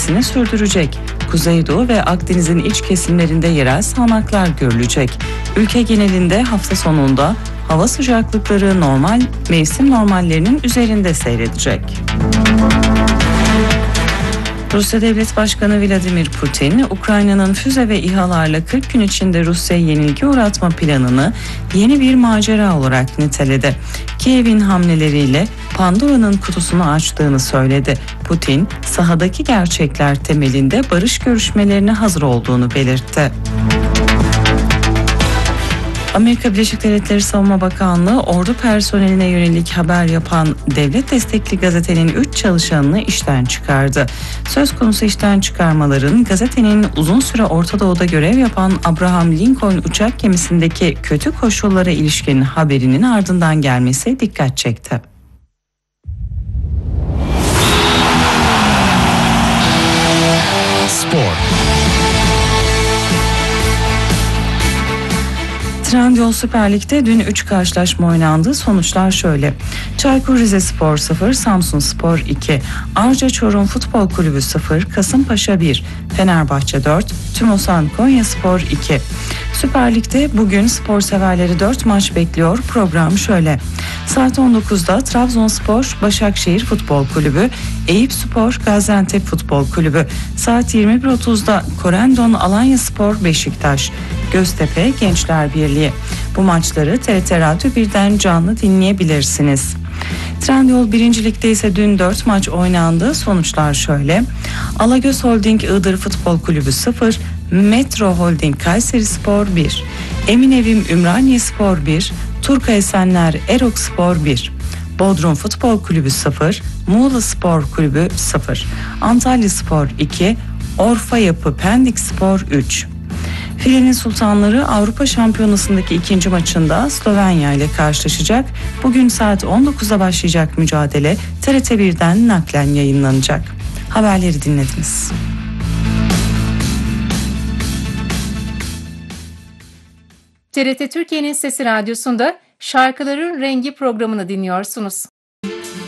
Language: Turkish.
etkisini sürdürecek. Kuzeydoğu ve Akdeniz'in iç kesimlerinde yerel sağanaklar görülecek. Ülke genelinde hafta sonunda hava sıcaklıkları mevsim normallerinin üzerinde seyredecek. Rusya Devlet Başkanı Vladimir Putin, Ukrayna'nın füze ve İHA'larla 40 gün içinde Rusya'yı yenilgi uğratma planını yeni bir macera olarak niteledi. Kiev'in hamleleriyle Pandora'nın kutusunu açtığını söyledi. Putin, sahadaki gerçekler temelinde barış görüşmelerine hazır olduğunu belirtti. Amerika Birleşik Devletleri Savunma Bakanlığı, ordu personeline yönelik haber yapan devlet destekli gazetenin 3 çalışanını işten çıkardı. Söz konusu işten çıkarmaların gazetenin uzun süre Orta Doğu'da görev yapan Abraham Lincoln uçak gemisindeki kötü koşullara ilişkin haberinin ardından gelmesi dikkat çekti. Spor. Trendyol Süper Lig'de dün 3 karşılaşma oynandı. Sonuçlar şöyle: Çaykur Rizespor 0, Samsunspor 2, Arca Çorum Futbol Kulübü 0, Kasımpaşa 1, Fenerbahçe 4, Tümosan Konyaspor 2. Süper Lig'de bugün spor severleri 4 maç bekliyor. Program şöyle: Saat 19'da Trabzonspor Başakşehir Futbol Kulübü, Eyüpspor Gaziantep Futbol Kulübü. Saat 21.30'da Korendon Alanyaspor Beşiktaş, Göztepe Gençler Birliği. Bu maçları TRT Radyo 1'den canlı dinleyebilirsiniz. Trendyol 1. Lig'de ise dün 4 maç oynandı. Sonuçlar şöyle: Alagöz Holding Iğdır Futbol Kulübü 0, Metro Holding Kayserispor 1, Eminevim Ümraniyespor 1, Turka Esenler Erokspor 1, Bodrum Futbol Kulübü 0, Muğla Spor Kulübü 0, Antalyaspor 2, Orfa Yapı Pendikspor 3. Filenin Sultanları Avrupa Şampiyonası'ndaki ikinci maçında Slovenya ile karşılaşacak. Bugün saat 19'da başlayacak mücadele TRT 1'den naklen yayınlanacak. Haberleri dinlediniz. TRT Türkiye'nin Sesi Radyosu'nda Şarkıların Rengi programını dinliyorsunuz.